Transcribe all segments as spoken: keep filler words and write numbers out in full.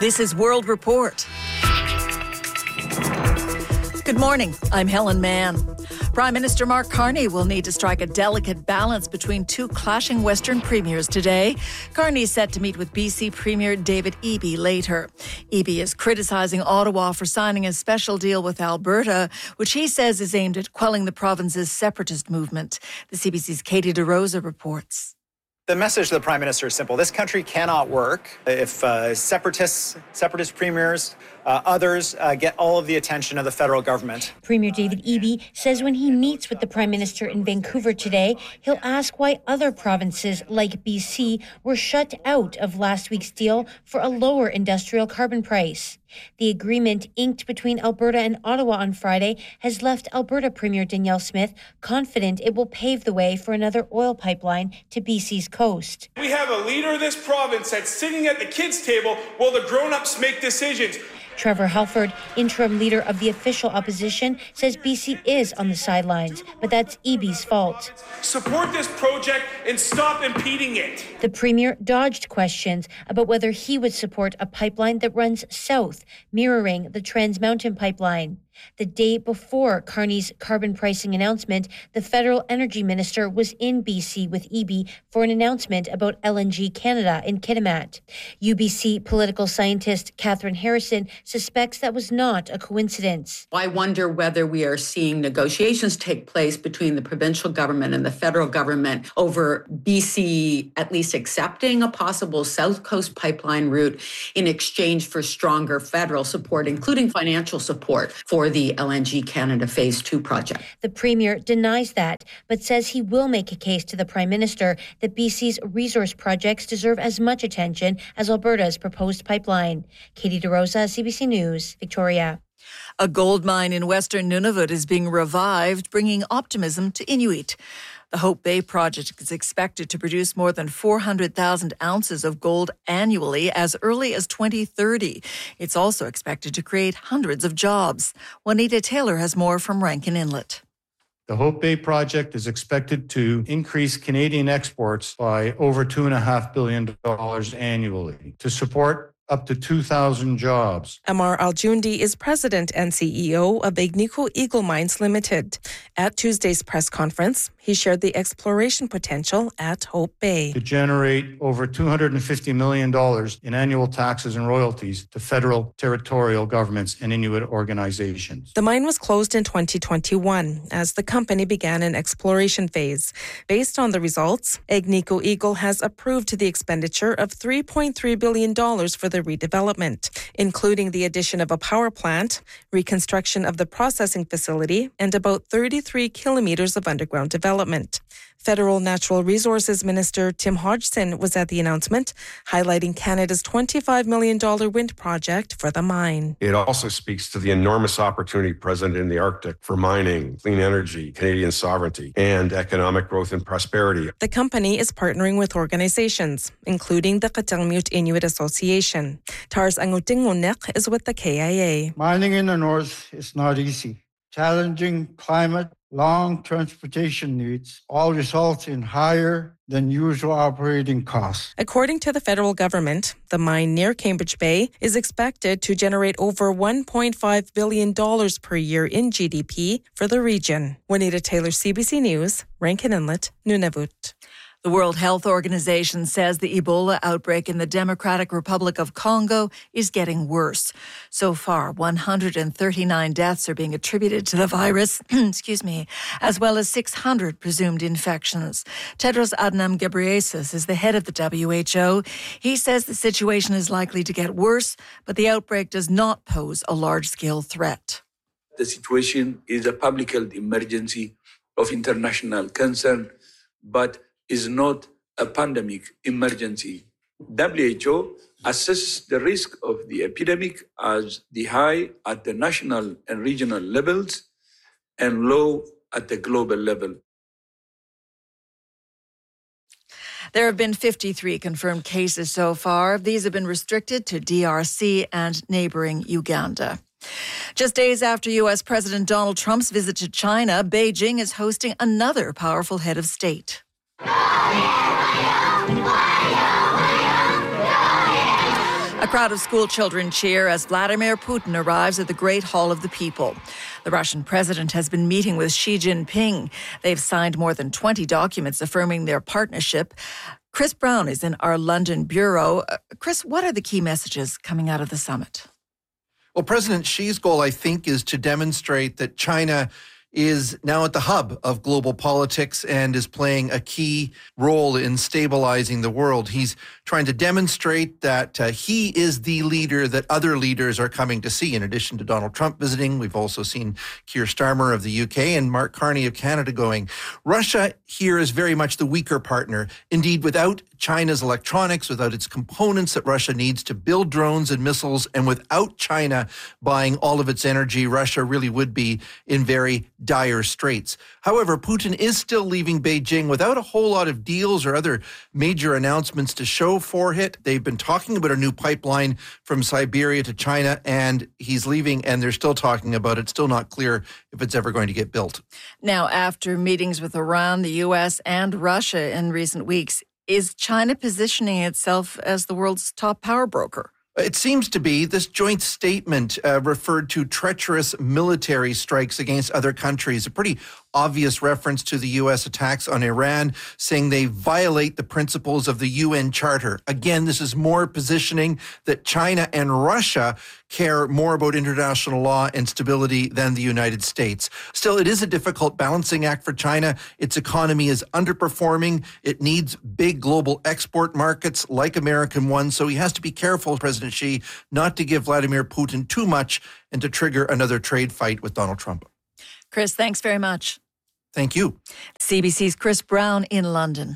This is World Report. Good morning. I'm Helen Mann. Prime Minister Mark Carney will need to strike a delicate balance between two clashing Western premiers today. Carney is set to meet with B C Premier David Eby later. Eby is criticising Ottawa for signing a special deal with Alberta, which he says is aimed at quelling the province's separatist movement. The C B C's Katie DeRosa reports. The message to the Prime Minister is simple. This country cannot work if uh, separatists, separatist premiers, uh, others uh, get all of the attention of the federal government. Premier David Eby says when he meets with the Prime Minister in Vancouver today, he'll ask why other provinces like B C were shut out of last week's deal for a lower industrial carbon price. The agreement inked between Alberta and Ottawa on Friday has left Alberta Premier Danielle Smith confident it will pave the way for another oil pipeline to B C's coast. We have a leader of this province that's sitting at the kids' table while the grown-ups make decisions. Trevor Halford, interim leader of the official opposition, says B C is on the sidelines, but that's Eby's fault. Support this project and stop impeding it. The Premier dodged questions about whether he would support a pipeline that runs south, mirroring the Trans Mountain pipeline. The day before Carney's carbon pricing announcement, the federal energy minister was in B C with Eby for an announcement about L N G Canada in Kitimat. U B C political scientist Catherine Harrison suspects that was not a coincidence. I wonder whether we are seeing negotiations take place between the provincial government and the federal government over B C at least accepting a possible South Coast pipeline route in exchange for stronger federal support, including financial support for the L N G Canada Phase two project. The Premier denies that, but says he will make a case to the Prime Minister that B C's resource projects deserve as much attention as Alberta's proposed pipeline. Katie DeRosa, C B C News, Victoria. A gold mine in western Nunavut is being revived, bringing optimism to Inuit. The Hope Bay project is expected to produce more than four hundred thousand ounces of gold annually as early as twenty thirty. It's also expected to create hundreds of jobs. Juanita Taylor has more from Rankin Inlet. The Hope Bay project is expected to increase Canadian exports by over two point five billion dollars annually to support up to two thousand jobs. Amar Al-Jundi is president and C E O of Agnico Eagle Mines Limited. At Tuesday's press conference, he shared the exploration potential at Hope Bay. To generate over two hundred fifty million dollars in annual taxes and royalties to federal, territorial governments and Inuit organizations. The mine was closed in twenty twenty-one as the company began an exploration phase. Based on the results, Agnico Eagle has approved the expenditure of three point three billion dollars for the redevelopment, including the addition of a power plant, reconstruction of the processing facility, and about thirty-three kilometers of underground development. Federal Natural Resources Minister Tim Hodgson was at the announcement, highlighting Canada's twenty-five million dollars wind project for the mine. It also speaks to the enormous opportunity present in the Arctic for mining, clean energy, Canadian sovereignty, and economic growth and prosperity. The company is partnering with organizations, including the Qatilmut Inuit Association. Tars Angutingunek is with the K I A. Mining in the north is not easy. Challenging climate, long transportation needs all result in higher than usual operating costs. According to the federal government, the mine near Cambridge Bay is expected to generate over one point five billion dollars per year in G D P for the region. Juanita Taylor, C B C News, Rankin Inlet, Nunavut. The World Health Organization says the Ebola outbreak in the Democratic Republic of Congo is getting worse. So far, one hundred thirty-nine deaths are being attributed to the virus, excuse me, as well as six hundred presumed infections. Tedros Adhanom Ghebreyesus is the head of the W H O. He says the situation is likely to get worse, but the outbreak does not pose a large-scale threat. The situation is a public health emergency of international concern, but is not a pandemic emergency. W H O assesses the risk of the epidemic as the high at the national and regional levels and low at the global level. There have been fifty-three confirmed cases so far. These have been restricted to D R C and neighboring Uganda. Just days after U S President Donald Trump's visit to China, Beijing is hosting another powerful head of state. A crowd of school children cheer as Vladimir Putin arrives at the Great Hall of the People. The Russian president has been meeting with Xi Jinping. They've signed more than twenty documents affirming their partnership. Chris Brown is in our London bureau. Uh, Chris, what are the key messages coming out of the summit? Well, President Xi's goal, I think, is to demonstrate that China is now at the hub of global politics and is playing a key role in stabilizing the world. He's trying to demonstrate that uh, he is the leader that other leaders are coming to see. In addition to Donald Trump visiting, we've also seen Keir Starmer of the U K and Mark Carney of Canada going. Russia here is very much the weaker partner. Indeed, without China's electronics, without its components that Russia needs to build drones and missiles, and without China buying all of its energy, Russia really would be in very dire straits. However, Putin is still leaving Beijing without a whole lot of deals or other major announcements to show for it. They've been talking about a new pipeline from Siberia to China, and he's leaving, and they're still talking about it. Still not clear if it's ever going to get built. Now, after meetings with Iran, the U S, and Russia in recent weeks, is China positioning itself as the world's top power broker? It seems to be. This joint statement uh, referred to treacherous military strikes against other countries, a pretty obvious reference to the U S attacks on Iran, saying they violate the principles of the U N Charter. Again, this is more positioning that China and Russia care more about international law and stability than the United States. Still, it is a difficult balancing act for China. Its economy is underperforming. It needs big global export markets like American ones, so he has to be careful, President Xi, not to give Vladimir Putin too much and to trigger another trade fight with Donald Trump. Chris, thanks very much. Thank you. C B C's Chris Brown in London.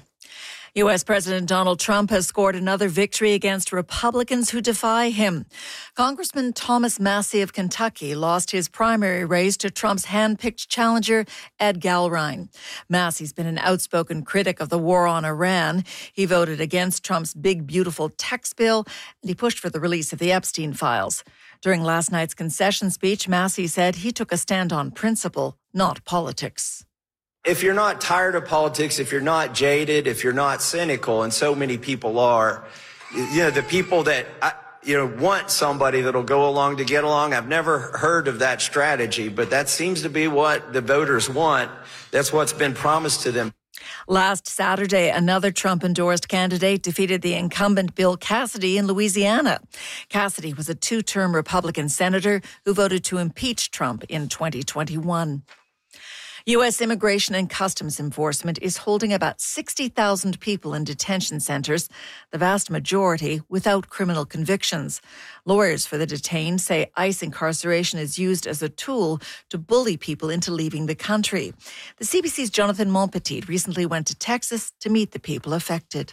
U S President Donald Trump has scored another victory against Republicans who defy him. Congressman Thomas Massie of Kentucky lost his primary race to Trump's hand-picked challenger, Ed Gallrein. Massie's been an outspoken critic of the war on Iran. He voted against Trump's big, beautiful tax bill, and he pushed for the release of the Epstein files. During last night's concession speech, Massie said he took a stand on principle, not politics. If you're not tired of politics, if you're not jaded, if you're not cynical, and so many people are, you know, the people that, you know, want somebody that'll go along to get along, I've never heard of that strategy, but that seems to be what the voters want. That's what's been promised to them. Last Saturday, another Trump-endorsed candidate defeated the incumbent Bill Cassidy in Louisiana. Cassidy was a two-term Republican senator who voted to impeach Trump in twenty twenty-one. U S Immigration and Customs Enforcement is holding about sixty thousand people in detention centers, the vast majority without criminal convictions. Lawyers for the detained say ICE incarceration is used as a tool to bully people into leaving the country. The C B C's Jonathan Montpetit recently went to Texas to meet the people affected.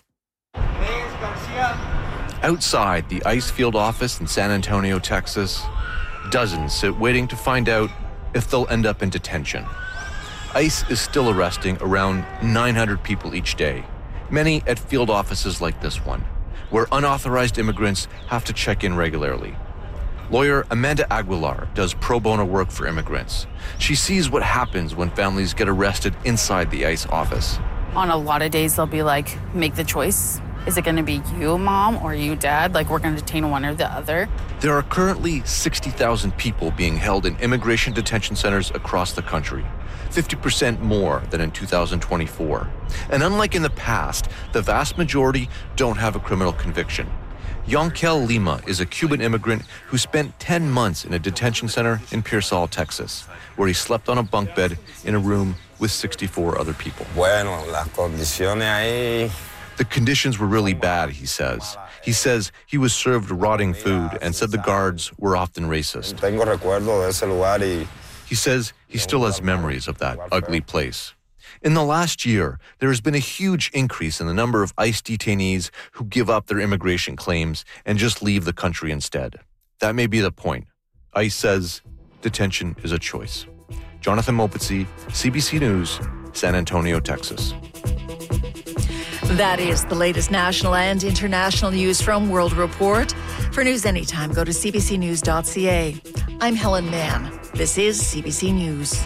Outside the ICE field office in San Antonio, Texas, dozens sit waiting to find out if they'll end up in detention. ICE is still arresting around nine hundred people each day, many at field offices like this one, where unauthorized immigrants have to check in regularly. Lawyer Amanda Aguilar does pro bono work for immigrants. She sees what happens when families get arrested inside the ICE office. On a lot of days, they'll be like, make the choice. Is it going to be you, mom, or you, dad? Like, we're going to detain one or the other. There are currently sixty thousand people being held in immigration detention centers across the country, fifty percent more than in two thousand twenty-four. And unlike in the past, the vast majority don't have a criminal conviction. Yonkel Lima is a Cuban immigrant who spent ten months in a detention center in Pearsall, Texas, where he slept on a bunk bed in a room with sixty-four other people. Bueno, las condiciones ahí... The conditions were really bad, he says. He says he was served rotting food and said the guards were often racist. Tengo recuerdo de ese lugar y... He says he still has memories of that ugly place. In the last year, there has been a huge increase in the number of ICE detainees who give up their immigration claims and just leave the country instead. That may be the point. ICE says detention is a choice. Jonathan Montpetit, C B C News, San Antonio, Texas. That is the latest national and international news from World Report. For news anytime, go to c b c news dot c a. I'm Helen Mann. This is C B C News.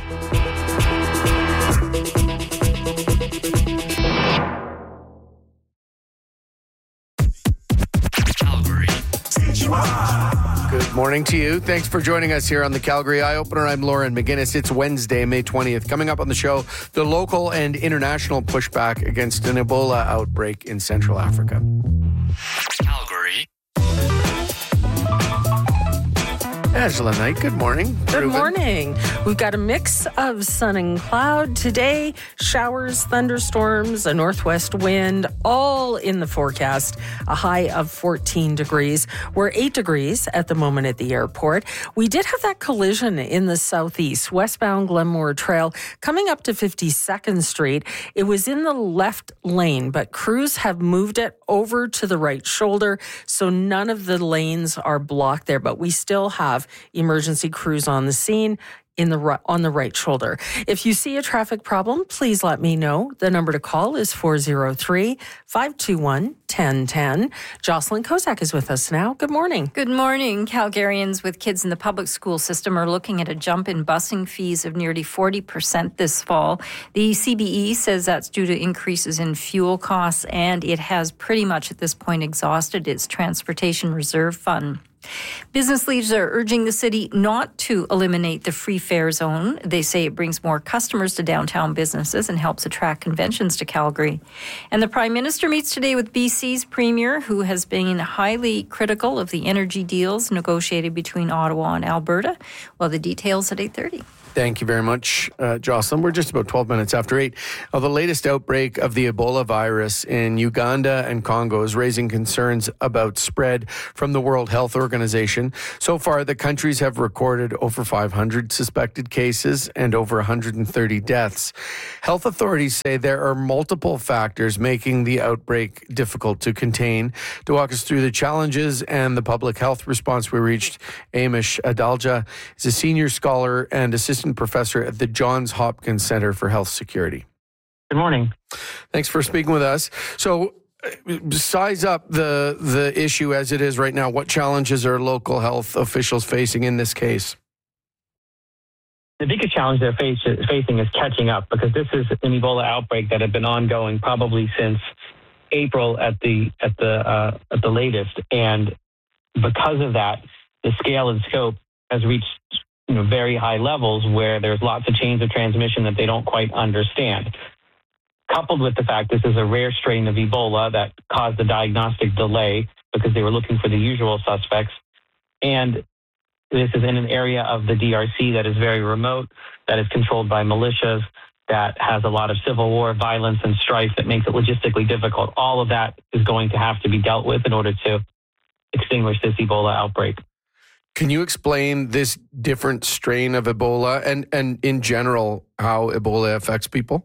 Calgary. Good morning to you. Thanks for joining us here on the Calgary Eye Opener. I'm Lauren McGinnis. It's Wednesday, May twentieth. Coming up on the show, the local and international pushback against an Ebola outbreak in Central Africa. Calgary. Angela Knight, good morning. Good Ruben. morning. We've got a mix of sun and cloud today. Showers, thunderstorms, a northwest wind, all in the forecast. A high of fourteen degrees. We're eight degrees at the moment at the airport. We did have that collision in the southeast, westbound Glenmore Trail, coming up to fifty-second Street. It was in the left lane, but crews have moved it over to the right shoulder, so none of the lanes are blocked there, but we still have emergency crews on the scene in the on the right shoulder. If you see a traffic problem, please let me know. The number to call is four oh three, five two one, one oh one oh. Jocelyn Kozak is with us now. Good morning. Good morning. Calgarians with kids in the public school system are looking at a jump in busing fees of nearly forty percent this fall. The C B E says that's due to increases in fuel costs, and it has pretty much at this point exhausted its transportation reserve fund. Business leaders are urging the city not to eliminate the free fare zone. They say it brings more customers to downtown businesses and helps attract conventions to Calgary. And the Prime Minister meets today with B C's Premier, who has been highly critical of the energy deals negotiated between Ottawa and Alberta. Well, the details at eight thirty. Thank you very much, uh, Jocelyn. We're just about twelve minutes after eight. Uh, the latest outbreak of the Ebola virus in Uganda and Congo is raising concerns about spread from the World Health Organization. So far, the countries have recorded over five hundred suspected cases and over one hundred thirty deaths. Health authorities say there are multiple factors making the outbreak difficult to contain. To walk us through the challenges and the public health response, we reached Amish Adalja. He's a senior scholar and assistant professor at the Johns Hopkins Center for Health Security. Good morning. Thanks for speaking with us. So, uh, size up the the issue as it is right now. What challenges are local health officials facing in this case? The biggest challenge they're face, facing is catching up, because this is an Ebola outbreak that had been ongoing probably since April at the at the uh, at the latest, and because of that, the scale and scope has reached you know, very high levels where there's lots of chains of transmission that they don't quite understand. Coupled with the fact this is a rare strain of Ebola that caused a diagnostic delay because they were looking for the usual suspects. And this is in an area of the D R C that is very remote, that is controlled by militias, that has a lot of civil war, violence, and strife that makes it logistically difficult. All of that is going to have to be dealt with in order to extinguish this Ebola outbreak. Can you explain this different strain of Ebola and, and in general, how Ebola affects people?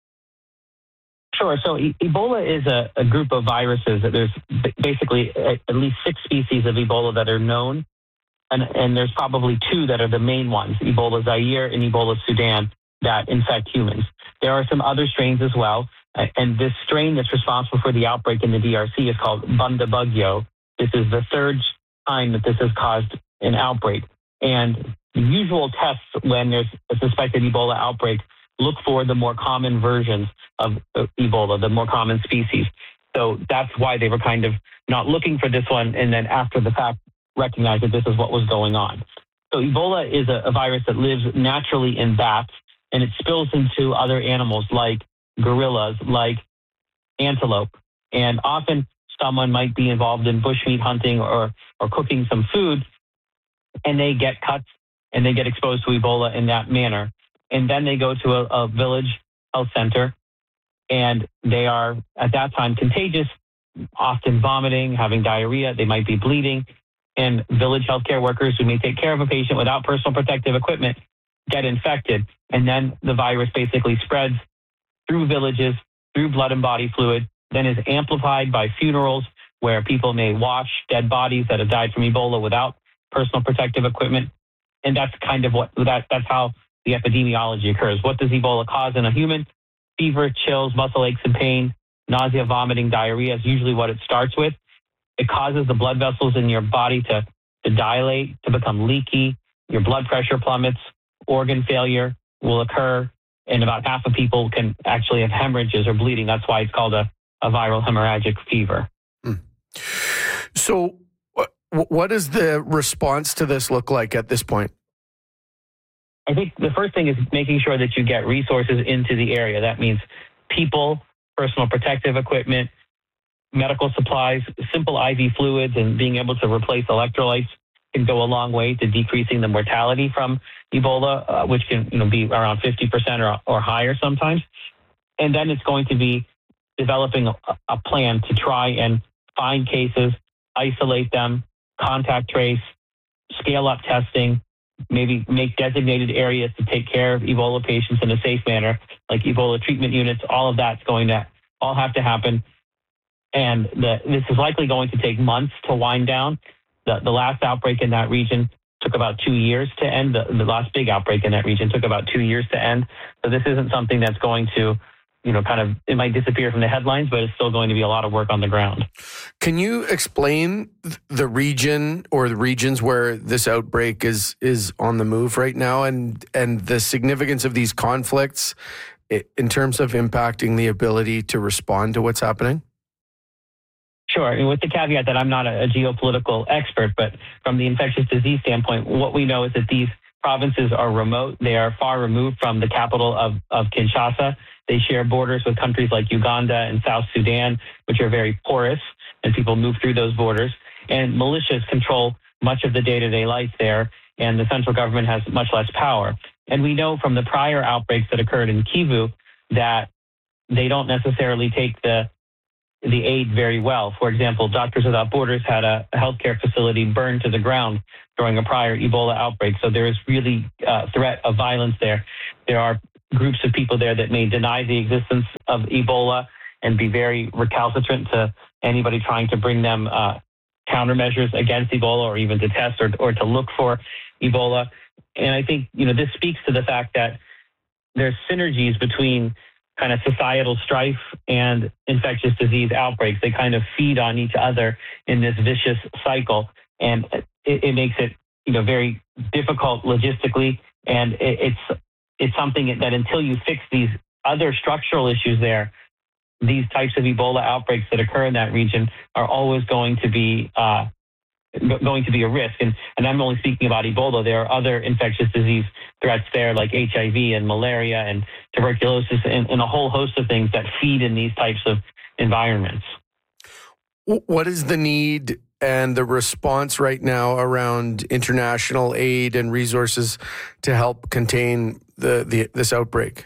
Sure. So e- Ebola is a, a group of viruses. There's basically a, at least six species of Ebola that are known, and, and there's probably two that are the main ones, Ebola Zaire and Ebola Sudan, that infect humans. There are some other strains as well, and this strain that's responsible for the outbreak in the D R C is called Bundibugyo. This is the third time that this has caused an outbreak. And the usual tests when there's a suspected Ebola outbreak look for the more common versions of Ebola, the more common species. So that's why they were kind of not looking for this one, and then after the fact recognize that this is what was going on. So Ebola is a, a virus that lives naturally in bats, and it spills into other animals like gorillas, like antelope. And often someone might be involved in bushmeat hunting or, or cooking some food, and they get cuts and they get exposed to Ebola in that manner. And then they go to a, a village health center, and they are at that time contagious, often vomiting, having diarrhea. They might be bleeding. And village healthcare workers who may take care of a patient without personal protective equipment get infected. And then the virus basically spreads through villages, through blood and body fluid, then is amplified by funerals where people may wash dead bodies that have died from Ebola without personal protective equipment. And that's kind of what that that's how the epidemiology occurs. What does Ebola cause in a human? Fever, chills, muscle aches and pain, nausea, vomiting, diarrhea is usually what it starts with. It causes the blood vessels in your body to, to dilate, to become leaky. Your blood pressure plummets. Organ failure will occur. And about half of people can actually have hemorrhages or bleeding. That's why it's called a, a viral hemorrhagic fever. Mm. So What does the response to this look like at this point? I think the first thing is making sure that you get resources into the area. That means people, personal protective equipment, medical supplies, simple I V fluids, and being able to replace electrolytes can go a long way to decreasing the mortality from Ebola, uh, which can you know, be around fifty percent or, or higher sometimes. And then it's going to be developing a, a plan to try and find cases, isolate them, contact trace, scale up testing, maybe make designated areas to take care of Ebola patients in a safe manner, like Ebola treatment units. All of that's going to all have to happen. And the, this is likely going to take months to wind down. The, the last outbreak in that region took about two years to end. The, the last big outbreak in that region took about two years to end. So this isn't something that's going to, you know, kind of, it might disappear from the headlines, but it's still going to be a lot of work on the ground. Can you explain the region or the regions where this outbreak is is on the move right now, and and the significance of these conflicts in terms of impacting the ability to respond to what's happening? Sure. And with the caveat that I'm not a, a geopolitical expert, but from the infectious disease standpoint, what we know is that these provinces are remote. They are far removed from the capital of, of Kinshasa. They share borders with countries like Uganda and South Sudan, which are very porous, and people move through those borders. And militias control much of the day-to-day life there, and the central government has much less power. And we know from the prior outbreaks that occurred in Kivu that they don't necessarily take the the aid very well. For example, Doctors Without Borders had a healthcare facility burned to the ground during a prior Ebola outbreak. So there is really a threat of violence there. There are groups of people there that may deny the existence of Ebola and be very recalcitrant to anybody trying to bring them uh, countermeasures against Ebola, or even to test or, or to look for Ebola. And I think, you know, this speaks to the fact that there's synergies between kind of societal strife and infectious disease outbreaks. They kind of feed on each other in this vicious cycle. And it, it makes it, you know, very difficult logistically. And it, it's, it's something that until you fix these other structural issues there, these types of Ebola outbreaks that occur in that region are always going to be, uh, going to be a risk. And, and I'm only speaking about Ebola. There are other infectious disease threats there, like H I V and malaria and tuberculosis and, and a whole host of things that feed in these types of environments. What is the need and the response right now around international aid and resources to help contain the, the this outbreak?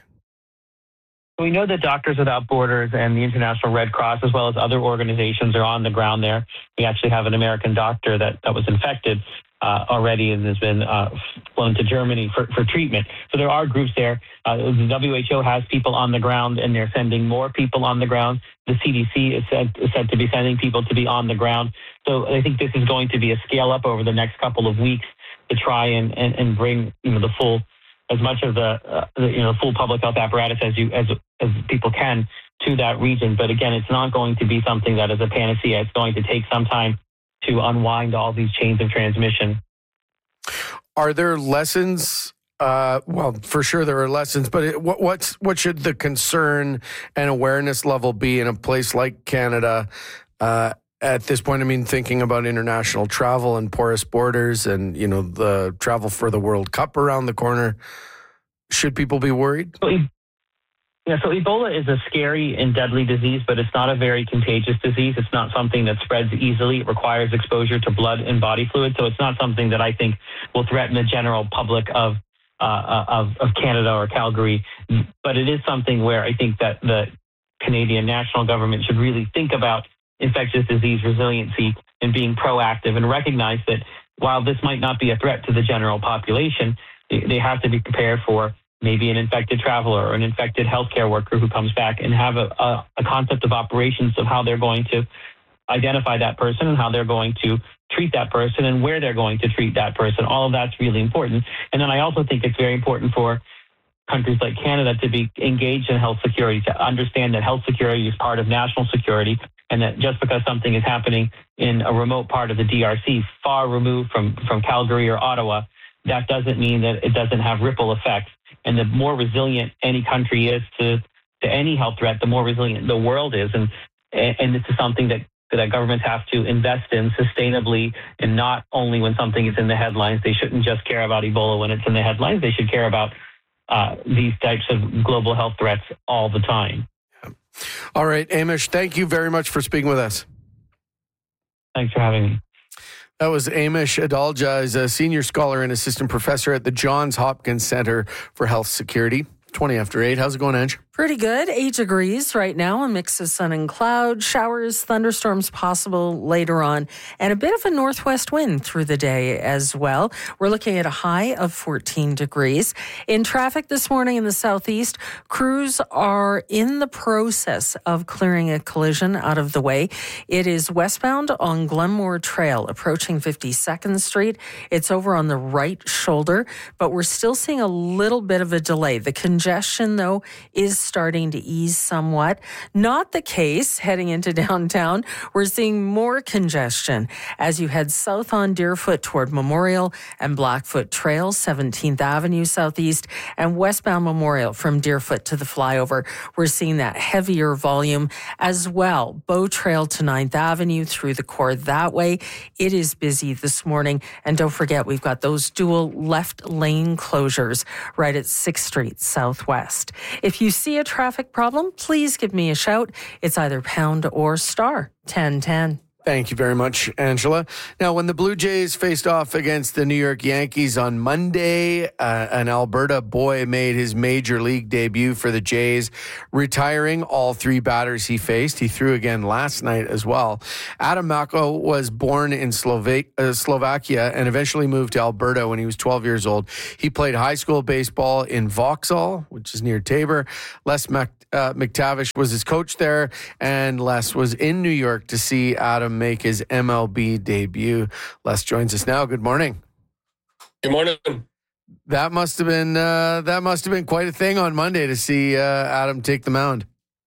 We know that Doctors Without Borders and the International Red Cross, as well as other organizations, are on the ground there. We actually have an American doctor that, that was infected uh, already and has been uh, flown to Germany for, for treatment. So there are groups there. Uh, the W H O has people on the ground, and they're sending more people on the ground. The C D C is said, is said to be sending people to be on the ground. So I think this is going to be a scale up over the next couple of weeks to try and, and, and bring, you know, the full, as much of the, uh, the you know full public health apparatus as you as as people can to that region. But again, it's not going to be something that is a panacea. It's going to take some time to unwind all these chains of transmission. Are there lessons? Uh, well, for sure there are lessons, but it, what what's what should the concern and awareness level be in a place like Canada uh, at this point? I mean, thinking about international travel and porous borders, and you know the travel for the World Cup around the corner. Should people be worried? Yeah, so Ebola is a scary and deadly disease, but it's not a very contagious disease. It's not something that spreads easily. It requires exposure to blood and body fluid, so it's not something that I think will threaten the general public of uh, of, of Canada or Calgary. But it is something where I think that the Canadian national government should really think about infectious disease resiliency and being proactive, and recognize that while this might not be a threat to the general population, they have to be prepared for maybe an infected traveler or an infected healthcare worker who comes back, and have a, a, a concept of operations of how they're going to identify that person and how they're going to treat that person and where they're going to treat that person. All of that's really important. And then I also think it's very important for countries like Canada to be engaged in health security, to understand that health security is part of national security, and that just because something is happening in a remote part of the D R C, far removed from, from Calgary or Ottawa, that doesn't mean that it doesn't have ripple effects. And the more resilient any country is to, to any health threat, the more resilient the world is. And and this is something that that governments have to invest in sustainably, and not only when something is in the headlines. They shouldn't just care about Ebola when it's in the headlines. They should care about uh, these types of global health threats all the time. All right, Amish, thank you very much for speaking with us. Thanks for having me. That was Amish Adalja, is a senior scholar and assistant professor at the Johns Hopkins Center for Health Security. twenty after eight. How's it going, Ange? Pretty good. Eight degrees right now, a mix of sun and cloud, showers, thunderstorms possible later on, and a bit of a northwest wind through the day as well. We're looking at a high of fourteen degrees. In traffic this morning in the southeast, crews are in the process of clearing a collision out of the way. It is westbound on Glenmore Trail, approaching fifty-second Street. It's over on the right shoulder, but we're still seeing a little bit of a delay. The congestion, though, is starting to ease somewhat. Not the case heading into downtown. We're seeing more congestion as you head south on Deerfoot toward Memorial and Blackfoot Trail, seventeenth Avenue Southeast, and westbound Memorial from Deerfoot to the flyover. We're seeing that heavier volume as well. Bow Trail to ninth Avenue through the core that way. It is busy this morning. And don't forget, we've got those dual left lane closures right at sixth Street Southwest. If you see a traffic problem, please give me a shout. It's either pound or star ten ten. Thank you very much, Angela. Now, when the Blue Jays faced off against the New York Yankees on Monday, uh, an Alberta boy made his major league debut for the Jays, retiring all three batters he faced. He threw again last night as well. Adam Mako was born in Slova- uh, Slovakia and eventually moved to Alberta when he was twelve years old. He played high school baseball in Vauxhall, which is near Tabor. Les Mac- uh, McTavish was his coach there, and Les was in New York to see Adam make his M L B debut. Les joins us now. Good morning. Good morning. That must have been uh, that must have been quite a thing on Monday to see uh, Adam take the mound.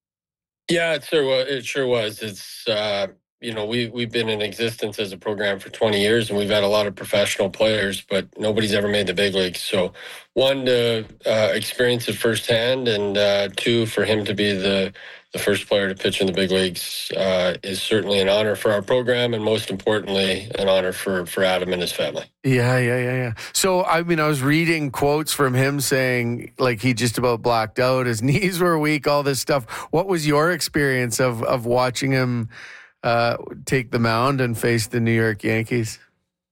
Yeah, it sure was. It sure was. It's uh, you know we we've been in existence as a program for twenty years, and we've had a lot of professional players, but nobody's ever made the big leagues. So one, to uh, experience it firsthand, and uh, two, for him to be the the first player to pitch in the big leagues uh, is certainly an honor for our program, and most importantly, an honor for, for Adam and his family. Yeah, yeah, yeah, yeah. So, I mean, I was reading quotes from him saying, like, he just about blacked out, his knees were weak, all this stuff. What was your experience of, of watching him uh, take the mound and face the New York Yankees?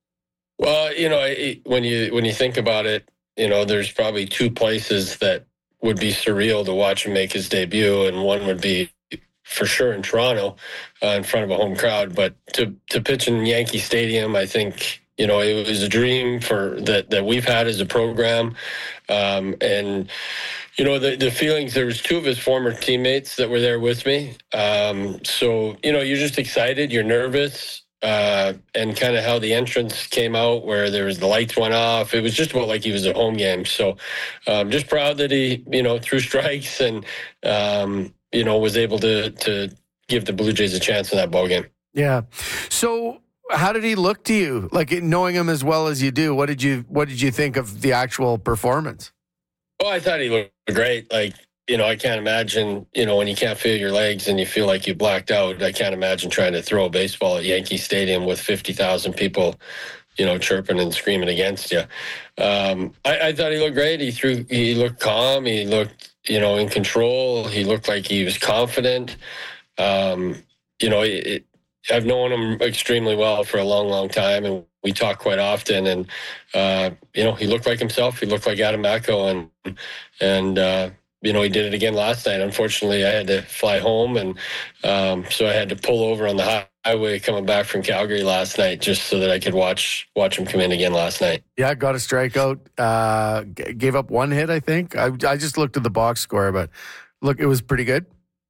Well, you know, when you when you think about it, you know, there's probably two places that would be surreal to watch him make his debut, and one would be for sure in Toronto uh, in front of a home crowd. But to to pitch in Yankee Stadium, I think, you know, it was a dream for that that we've had as a program, um, and you know the the feelings. There was two of his former teammates that were there with me, um, so you know you're just excited, you're nervous. Uh, and kind of how the entrance came out, where there was the lights went off. It was just about like he was a home game. So um, just proud that he, you know, threw strikes and, um, you know, was able to to give the Blue Jays a chance in that ball game. Yeah. So how did he look to you? Like, knowing him as well as you do, what did you what did you think of the actual performance? Well, I thought he looked great. Like, you know, I can't imagine, you know, when you can't feel your legs and you feel like you blacked out, I can't imagine trying to throw a baseball at Yankee Stadium with fifty thousand people, you know, chirping and screaming against you. Um, I, I thought he looked great. He threw, he looked calm. He looked, you know, in control. He looked like he was confident. Um, you know, it, it, I've known him extremely well for a long, long time, and we talk quite often. And, uh, you know, he looked like himself. He looked like Adam Mako, and, and, uh, you know, he did it again last night. Unfortunately, I had to fly home, and um, so I had to pull over on the highway coming back from Calgary last night just so that I could watch watch him come in again last night. Yeah, got a strikeout. Uh, g- gave up one hit, I think. I, I just looked at the box score, but look, it was pretty good.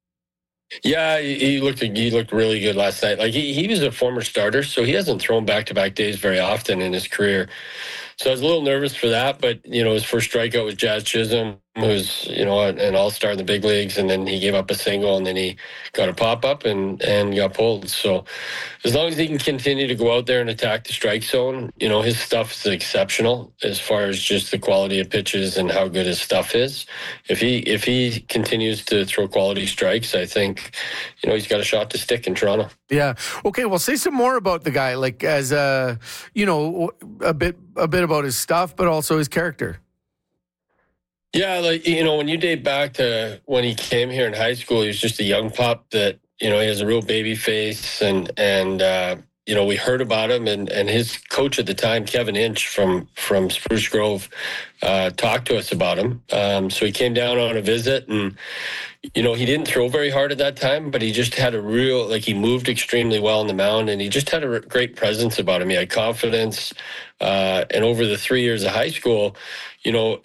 Yeah, he, he looked he looked really good last night. Like he, he was a former starter, so he hasn't thrown back-to-back days very often in his career. So I was a little nervous for that, but, you know, his first strikeout was Jazz Chisholm. who's, you know, an all-star in the big leagues, and then he gave up a single, and then he got a pop-up and, and got pulled. So as long as he can continue to go out there and attack the strike zone, you know, his stuff is exceptional as far as just the quality of pitches and how good his stuff is. If he if he continues to throw quality strikes, I think, you know, he's got a shot to stick in Toronto. Yeah. Okay. Well, say some more about the guy, like as a, you know, a bit a bit about his stuff, but also his character. Yeah, like, you know, when you date back to when he came here in high school, he was just a young pup that, you know, he has a real baby face, and, and uh, you know, we heard about him, and, and his coach at the time, Kevin Inch from, from Spruce Grove, uh, talked to us about him. Um, so he came down on a visit, and, you know, he didn't throw very hard at that time, but he just had a real, like, he moved extremely well on the mound, and he just had a great presence about him. He had confidence. Uh, and over the three years of high school, you know,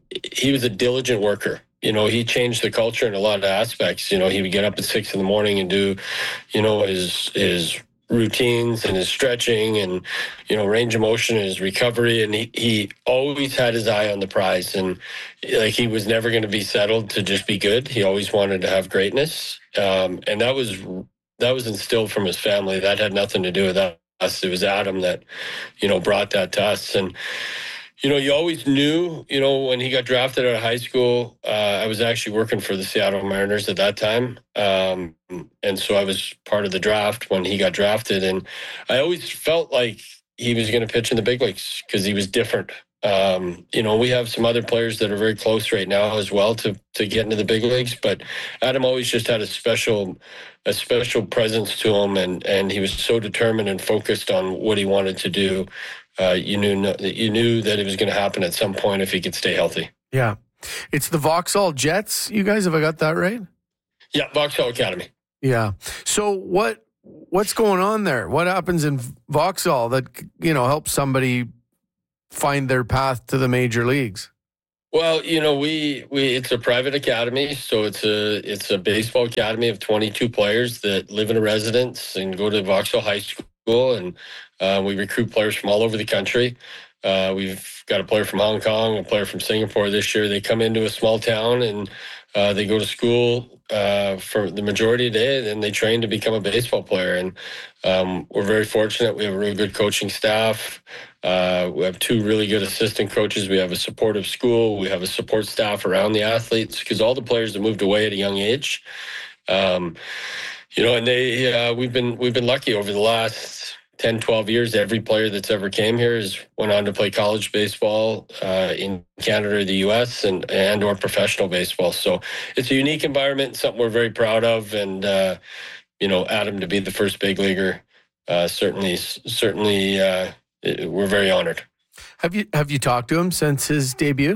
he was a diligent worker. You know, he changed the culture in a lot of aspects. You know, he would get up at six in the morning and do, you know, his his routines and his stretching and, you know, range of motion and his recovery. And he, he always had his eye on the prize. And, like, he was never going to be settled to just be good. He always wanted to have greatness. Um, and that was that was instilled from his family. That had nothing to do with us. It was Adam that, you know, brought that to us. And, you know, you always knew, you know, when he got drafted out of high school, uh, I was actually working for the Seattle Mariners at that time. Um, and so I was part of the draft when he got drafted. And I always felt like he was going to pitch in the big leagues because he was different. Um, you know, we have some other players that are very close right now as well to to get into the big leagues. But Adam always just had a special a special presence to him. And, and he was so determined and focused on what he wanted to do. Uh, you knew that you knew that it was going to happen at some point if he could stay healthy. Yeah, it's the Vauxhall Jets. You guys, have I got that right? Yeah, Vauxhall Academy. Yeah. So what what's going on there? What happens in Vauxhall that, you know, helps somebody find their path to the major leagues? Well, you know, we we it's a private academy, so it's a it's a baseball academy of twenty-two players that live in a residence and go to Vauxhall High School, and uh, we recruit players from all over the country. Uh, we've got a player from Hong Kong, a player from Singapore this year. They come into a small town and uh, they go to school uh, for the majority of the day, and they train to become a baseball player. And um, we're very fortunate. We have a really good coaching staff. Uh, we have two really good assistant coaches. We have a supportive school. We have a support staff around the athletes because all the players have moved away at a young age. Um, you know, and they uh, we've been we've been lucky over the last ten, twelve years. Every player that's ever came here has went on to play college baseball uh, in Canada or the U S and and or professional baseball. So it's a unique environment, something we're very proud of. And uh, you know, Adam to be the first big leaguer, uh, certainly certainly uh, we're very honored. Have you have you talked to him since his debut?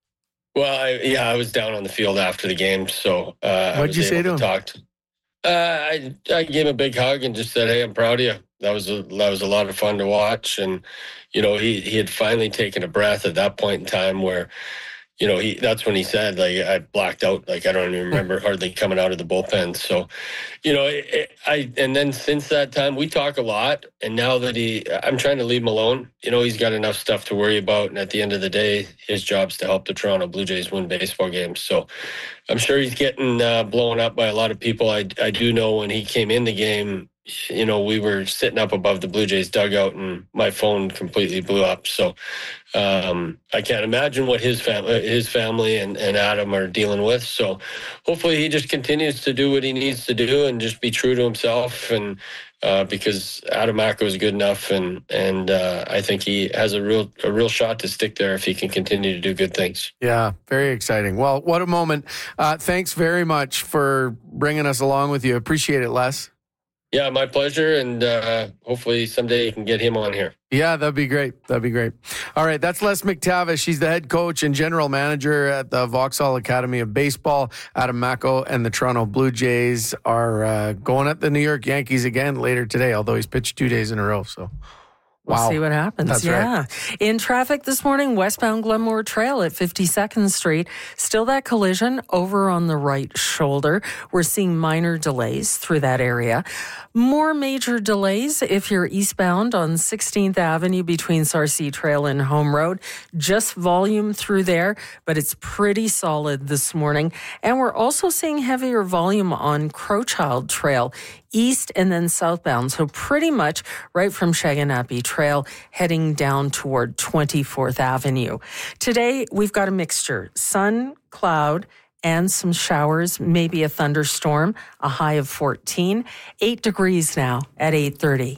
Well, I, yeah, I was down on the field after the game, so uh, what'd you say to him? Talk to, uh, I I gave him a big hug and just said, "Hey, I'm proud of you." That was a, that was a lot of fun to watch, and you know, he he had finally taken a breath at that point in time where, you know, he that's when he said, like, I blacked out, like I don't even remember hardly coming out of the bullpen. So, you know, it, it, I and then since that time we talk a lot, and now that he, I'm trying to leave him alone. You know, he's got enough stuff to worry about, and at the end of the day, his job's to help the Toronto Blue Jays win baseball games. So, I'm sure he's getting uh, blown up by a lot of people. I I do know when he came in the game, you know, we were sitting up above the Blue Jays dugout and my phone completely blew up. So um, I can't imagine what his family, his family and, and Adam are dealing with. So hopefully he just continues to do what he needs to do and just be true to himself. And uh, because Adam Mako is good enough, and and uh, I think he has a real a real shot to stick there if he can continue to do good things. Yeah, very exciting. Well, what a moment. Uh, thanks very much for bringing us along with you. Appreciate it, Les. Yeah, my pleasure, and uh, hopefully someday you can get him on here. Yeah, that'd be great. That'd be great. All right, that's Les McTavish. He's the head coach and general manager at the Vauxhall Academy of Baseball. Adam Mako and the Toronto Blue Jays are uh, going at the New York Yankees again later today, although he's pitched two days in a row, so We'll Wow. see what happens. That's yeah. right. In traffic this morning, westbound Glenmore Trail at fifty-second Street. Still that collision over on the right shoulder. We're seeing minor delays through that area. More major delays if you're eastbound on sixteenth Avenue between Sarcee Trail and Home Road. Just volume through there, but it's pretty solid this morning. And we're also seeing heavier volume on Crowchild Trail, east and then southbound. So pretty much right from Shaganappi Trail heading down toward twenty-fourth Avenue. Today, we've got a mixture. Sun, cloud, and some showers, maybe a thunderstorm, a high of fourteen. Eight degrees now at eight thirty.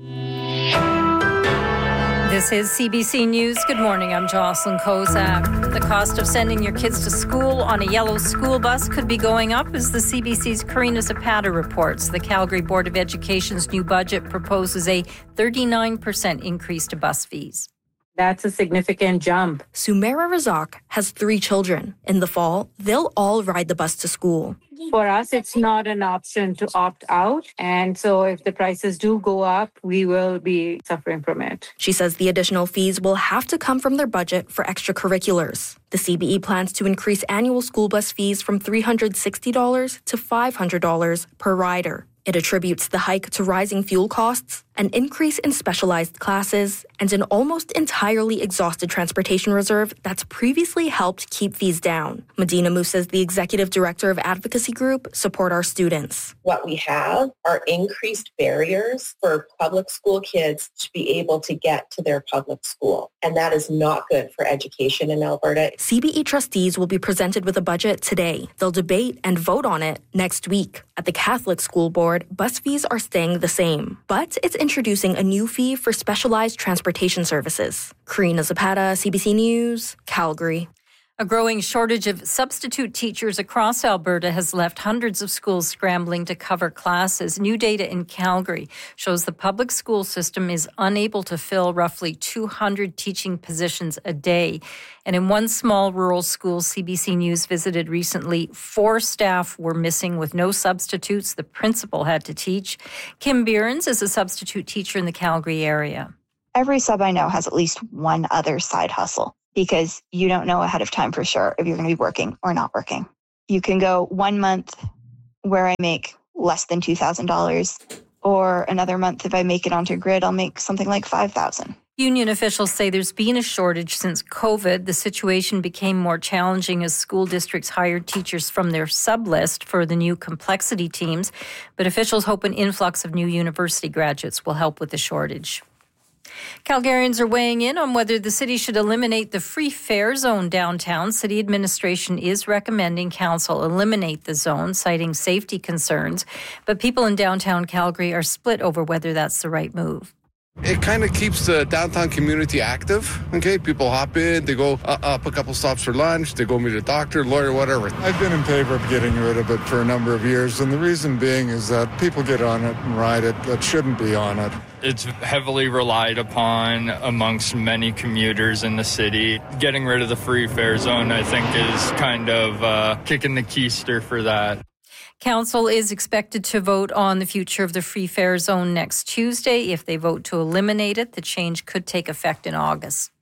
This is C B C News. Good morning. I'm Jocelyn Kozak. The cost of sending your kids to school on a yellow school bus could be going up as the C B C's Karina Zapata reports. The Calgary Board of Education's new budget proposes a thirty-nine percent increase to bus fees. That's a significant jump. Sumaira Razak has three children. In the fall, they'll all ride the bus to school. For us, it's not an option to opt out. And so if the prices do go up, we will be suffering from it. She says the additional fees will have to come from their budget for extracurriculars. The C B E plans to increase annual school bus fees from three hundred sixty dollars to five hundred dollars per rider. It attributes the hike to rising fuel costs, an increase in specialized classes, and an almost entirely exhausted transportation reserve that's previously helped keep fees down. Medina Musa is the executive director of advocacy group Support Our Students. What we have are increased barriers for public school kids to be able to get to their public school, and that is not good for education in Alberta. C B E trustees will be presented with a budget today. They'll debate and vote on it next week. At the Catholic School Board, bus fees are staying the same, but it's introducing a new fee for specialized transportation services. Karina Zapata, C B C News, Calgary. A growing shortage of substitute teachers across Alberta has left hundreds of schools scrambling to cover classes. New data in Calgary shows the public school system is unable to fill roughly two hundred teaching positions a day. And in one small rural school C B C News visited recently, four staff were missing with no substitutes. The principal had to teach. Kim Behrens is a substitute teacher in the Calgary area. Every sub I know has at least one other side hustle, because you don't know ahead of time for sure if you're going to be working or not working. You can go one month where I make less than two thousand dollars, or another month if I make it onto grid, I'll make something like five thousand dollars. Union officials say there's been a shortage since COVID. The situation became more challenging as school districts hired teachers from their sub-list for the new complexity teams. But officials hope an influx of new university graduates will help with the shortage. Calgarians are weighing in on whether the city should eliminate the free fare zone downtown. City administration is recommending council eliminate the zone, citing safety concerns. But people in downtown Calgary are split over whether that's the right move. It kind of keeps the downtown community active, okay? People hop in, they go uh, up a couple stops for lunch, they go meet a doctor, lawyer, whatever. I've been in favor of getting rid of it for a number of years, and the reason being is that people get on it and ride it that shouldn't be on it. It's heavily relied upon amongst many commuters in the city. Getting rid of the free fare zone, I think, is kind of uh, kicking the keister for that. Council is expected to vote on the future of the free fare zone next Tuesday. If they vote to eliminate it, the change could take effect in August.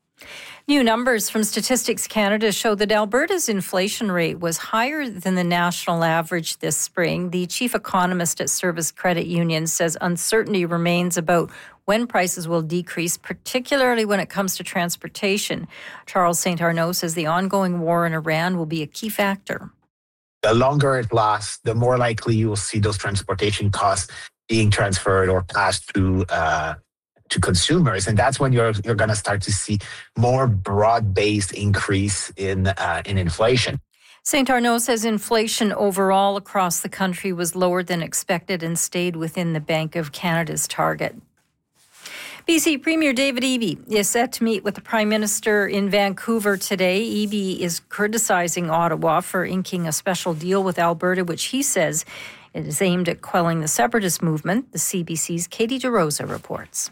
New numbers from Statistics Canada show that Alberta's inflation rate was higher than the national average this spring. The chief economist at Service Credit Union says uncertainty remains about when prices will decrease, particularly when it comes to transportation. Charles Saint Arnaud says the ongoing war in Iran will be a key factor. The longer it lasts, the more likely you will see those transportation costs being transferred or passed through uh, to consumers. And that's when you're you're going to start to see more broad-based increase in uh, in inflation. Saint Arnaud says inflation overall across the country was lower than expected and stayed within the Bank of Canada's target. B C Premier David Eby is set to meet with the Prime Minister in Vancouver today. Eby is criticizing Ottawa for inking a special deal with Alberta, which he says it is aimed at quelling the separatist movement. The C B C's Katie DeRosa reports.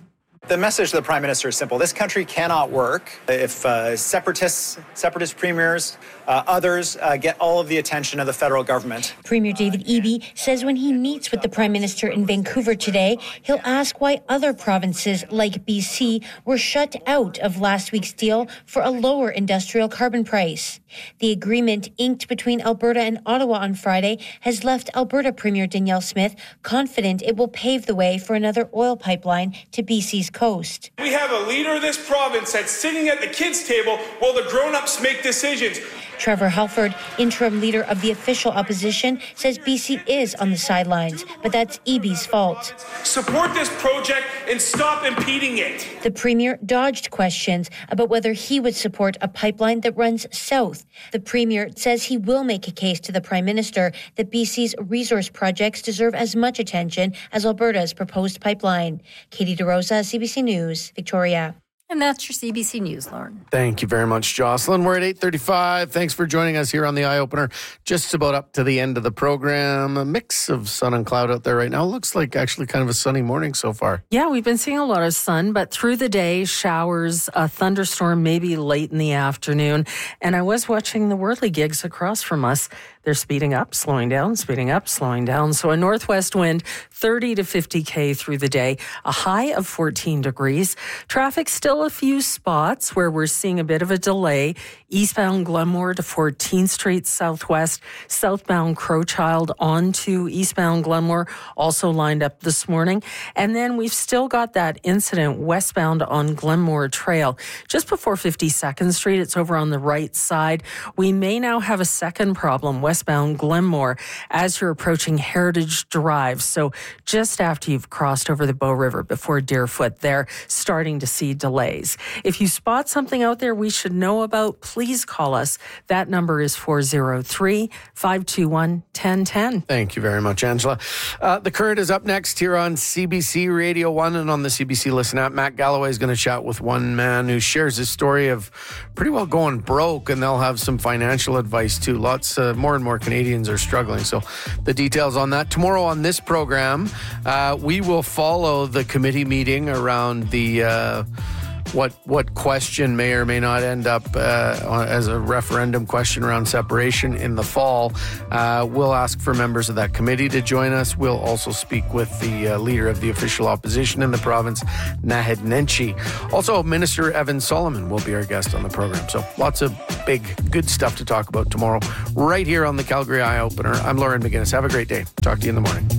The message to the Prime Minister is simple. This country cannot work if uh, separatists, separatist premiers, uh, others uh, get all of the attention of the federal government. Premier David Eby says when he meets with the Prime Minister in Vancouver today, he'll ask why other provinces like B C were shut out of last week's deal for a lower industrial carbon price. The agreement inked between Alberta and Ottawa on Friday has left Alberta Premier Danielle Smith confident it will pave the way for another oil pipeline to B C's coast. We have a leader of this province that's sitting at the kids' table while the grown-ups make decisions. Trevor Halford, interim leader of the official opposition, says B C is on the sidelines, but that's Eby's fault. Support this project and stop impeding it. The Premier dodged questions about whether he would support a pipeline that runs south. The Premier says he will make a case to the Prime Minister that B C's resource projects deserve as much attention as Alberta's proposed pipeline. Katie DeRosa, C B C News, Victoria. And that's your C B C News, Lauren. Thank you very much, Jocelyn. We're at eight thirty-five. Thanks for joining us here on the Eye Opener. Just about up to the end of the program. A mix of sun and cloud out there right now. Looks like actually kind of a sunny morning so far. Yeah, we've been seeing a lot of sun, but through the day, showers, a thunderstorm maybe late in the afternoon. And I was watching the Worley gigs across from us. They're speeding up, slowing down, speeding up, slowing down. So a northwest wind, thirty to fifty K through the day, a high of fourteen degrees. Traffic still a few spots where we're seeing a bit of a delay. Eastbound Glenmore to fourteenth Street Southwest, southbound Crowchild onto eastbound Glenmore, also lined up this morning. And then we've still got that incident westbound on Glenmore Trail. Just before fifty-second Street, it's over on the right side. We may now have a second problem, westbound Glenmore, as you're approaching Heritage Drive. So just after you've crossed over the Bow River before Deerfoot, there, starting to see delays. If you spot something out there we should know about, please call us. That number is four oh three, five two one, one oh one oh. Thank you very much, Angela. Uh, the Current is up next here on C B C Radio one and on the C B C Listen app. Matt Galloway is going to chat with one man who shares his story of pretty well going broke, and they'll have some financial advice too. Lots, uh, more and more Canadians are struggling. So the details on that. Tomorrow on this program, uh, we will follow the committee meeting around the... Uh, What what question may or may not end up uh, as a referendum question around separation in the fall. Uh, we'll ask for members of that committee to join us. We'll also speak with the uh, leader of the official opposition in the province, Naheed Nenshi. Also, Minister Evan Solomon will be our guest on the program. So lots of big, good stuff to talk about tomorrow right here on the Calgary Eye Opener. I'm Lauren McGinnis. Have a great day. Talk to you in the morning.